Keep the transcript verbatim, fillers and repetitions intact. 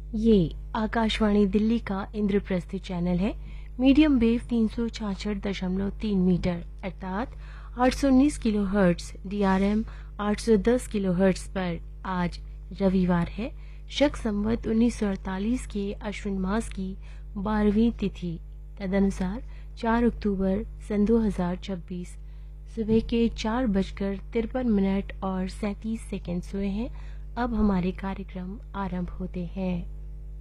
ये आकाशवाणी दिल्ली का इंद्रप्रस्थ चैनल है। मीडियम वेव तीन सौ छाछठ दशमलव तीन मीटर अर्थात आठ सौ उन्नीस किलो हर्ट्स, डीआरएम आठ सौ दस किलो हर्ट्स पर आज रविवार है। शक संवत उन्नीस सौ अड़तालीस के अश्विन मास की बारहवीं तिथि तदनुसार चार अक्टूबर सन दो हजार छब्बीस सुबह के चार बजकर तिरपन मिनट और सैंतीस सेकेंड हुए हैं। अब हमारे कार्यक्रम आरंभ होते हैं।